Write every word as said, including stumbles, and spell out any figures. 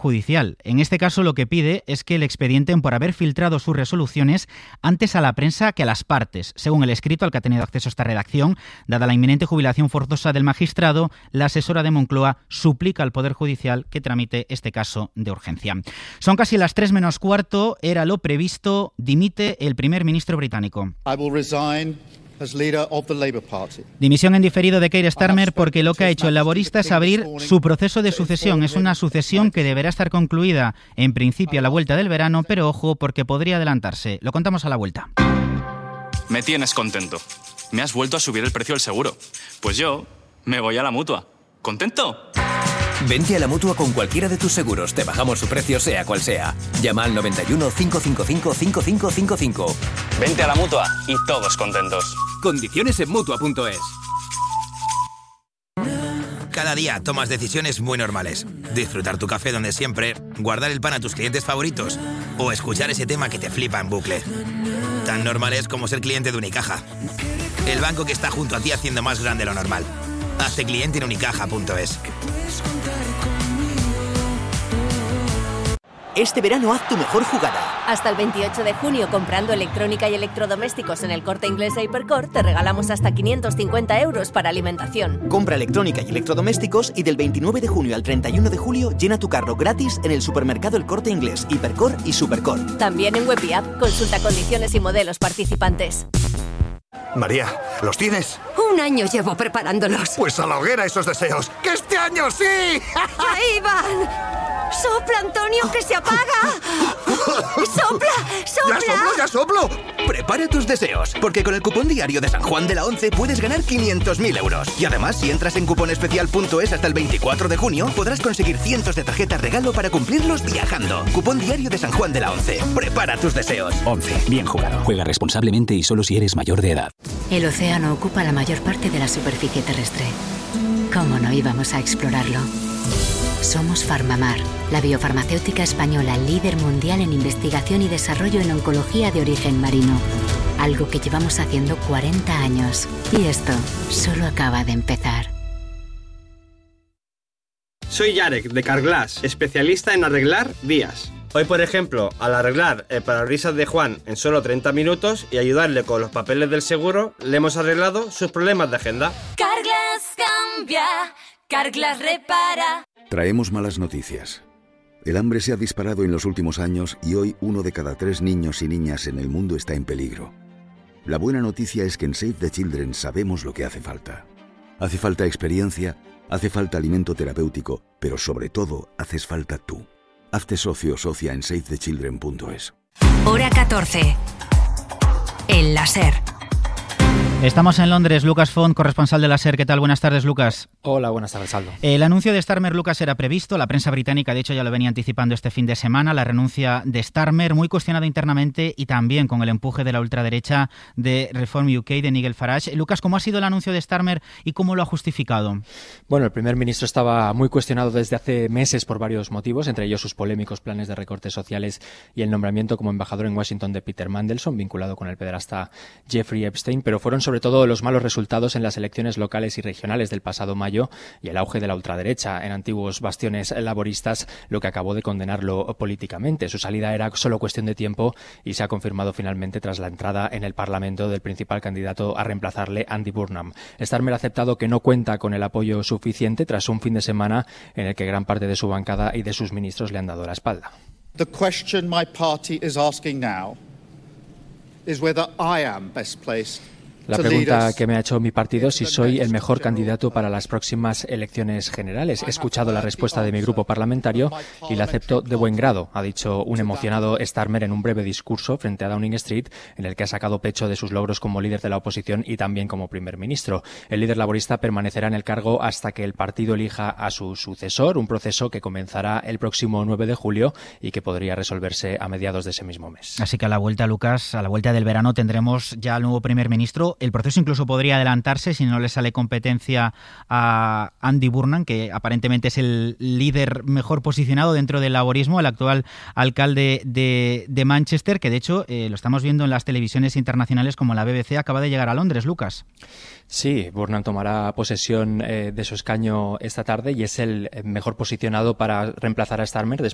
Judicial. En este caso lo que pide es que le expidienten por haber filtrado sus resoluciones antes a la prensa que a las partes. Según el escrito al que ha tenido acceso esta redacción, dada la inminente jubilación forzosa del magistrado, la asesora de Moncloa suplica al Poder Judicial que tramite este caso de urgencia. Son casi las tres menos cuarto, era lo previsto, dimite el primer ministro británico. I will resign as leader of the Labour Party. Dimisión en diferido de Keir Starmer porque lo que ha hecho el laborista es abrir su proceso de sucesión. Es una sucesión que deberá estar concluida en principio a la vuelta del verano, pero ojo porque podría adelantarse. Lo contamos a la vuelta. Me tienes contento. Me has vuelto a subir el precio del seguro. Pues yo me voy a la Mutua. ¿Contento? Vente a la Mutua con cualquiera de tus seguros. Te bajamos su precio sea cual sea. Llama al noventa y uno, cinco cinco cinco, cinco cinco cinco cinco. Vente a la Mutua y todos contentos. Condiciones en Mutua punto es. Cada día tomas decisiones muy normales. Disfrutar tu café donde siempre, guardar el pan a tus clientes favoritos o escuchar ese tema que te flipa en bucle. Tan normales como ser cliente de Unicaja. El banco que está junto a ti haciendo más grande lo normal. Hazte cliente en unicaja punto es. Este verano haz tu mejor jugada. Hasta el veintiocho de junio, comprando electrónica y electrodomésticos en el Corte Inglés e Hipercor, te regalamos hasta quinientos cincuenta euros para alimentación. Compra electrónica y electrodomésticos y del veintinueve de junio al treinta y uno de julio llena tu carro gratis en el supermercado El Corte Inglés, Hipercor y Supercor. También en web y app. Consulta condiciones y modelos participantes. María, ¿los tienes? Un año llevo preparándolos. Pues a la hoguera esos deseos. ¡Que este año sí! ¡Ahí van! ¡Sopla, Antonio, que se apaga! ¡Sopla, sopla! ¡Ya soplo, ya soplo! Prepara tus deseos, porque con el cupón diario de San Juan de la Once puedes ganar quinientos mil euros. Y además, si entras en cuponespecial punto es hasta el veinticuatro de junio, podrás conseguir cientos de tarjetas regalo para cumplirlos viajando. Cupón diario de San Juan de la Once. Prepara tus deseos. Once. Bien jugado. Juega responsablemente y solo si eres mayor de edad. El océano ocupa la mayor parte de la superficie terrestre. ¿Cómo no íbamos a explorarlo? Somos Farmamar, la biofarmacéutica española líder mundial en investigación y desarrollo en oncología de origen marino. Algo que llevamos haciendo cuarenta años. Y esto solo acaba de empezar. Soy Yarek, de Carglass, especialista en arreglar vías. Hoy, por ejemplo, al arreglar el parabrisas de Juan en solo treinta minutos y ayudarle con los papeles del seguro, le hemos arreglado sus problemas de agenda. Carglass cambia, Carglass repara. Traemos malas noticias. El hambre se ha disparado en los últimos años y hoy uno de cada tres niños y niñas en el mundo está en peligro. La buena noticia es que en Save the Children sabemos lo que hace falta. Hace falta experiencia, hace falta alimento terapéutico, pero sobre todo haces falta tú. Hazte socio o socia en save the children punto es. Hora catorce. El láser. Estamos en Londres. Lucas Font, corresponsal de la SER. ¿Qué tal? Buenas tardes, Lucas. Hola, buenas tardes, Aldo. El anuncio de Starmer, Lucas, era previsto. La prensa británica, de hecho, ya lo venía anticipando este fin de semana. La renuncia de Starmer, muy cuestionada internamente y también con el empuje de la ultraderecha de Reform U K, de Nigel Farage. Lucas, ¿cómo ha sido el anuncio de Starmer y cómo lo ha justificado? Bueno, el primer ministro estaba muy cuestionado desde hace meses por varios motivos, entre ellos sus polémicos planes de recortes sociales y el nombramiento como embajador en Washington de Peter Mandelson, vinculado con el pederasta Jeffrey Epstein, pero fueron sobre todo los malos resultados en las elecciones locales y regionales del pasado mayo y el auge de la ultraderecha en antiguos bastiones laboristas, lo que acabó de condenarlo políticamente. Su salida era solo cuestión de tiempo y se ha confirmado finalmente tras la entrada en el Parlamento del principal candidato a reemplazarle, Andy Burnham. Starmer ha aceptado que no cuenta con el apoyo suficiente tras un fin de semana en el que gran parte de su bancada y de sus ministros le han dado la espalda. The question my party is asking now is whether I am best placed. La pregunta que me ha hecho mi partido es si soy el mejor candidato para las próximas elecciones generales. He escuchado la respuesta de mi grupo parlamentario y la acepto de buen grado, ha dicho un emocionado Starmer en un breve discurso frente a Downing Street, en el que ha sacado pecho de sus logros como líder de la oposición y también como primer ministro. El líder laborista permanecerá en el cargo hasta que el partido elija a su sucesor, un proceso que comenzará el próximo nueve de julio y que podría resolverse a mediados de ese mismo mes. Así que a la vuelta, Lucas, a la vuelta del verano tendremos ya al nuevo primer ministro. El proceso incluso podría adelantarse si no le sale competencia a Andy Burnham, que aparentemente es el líder mejor posicionado dentro del laborismo, el actual alcalde de, de Manchester, que de hecho eh, lo estamos viendo en las televisiones internacionales como la B B C, acaba de llegar a Londres, Lucas. Sí, Burnham tomará posesión eh, de su escaño esta tarde y es el mejor posicionado para reemplazar a Starmer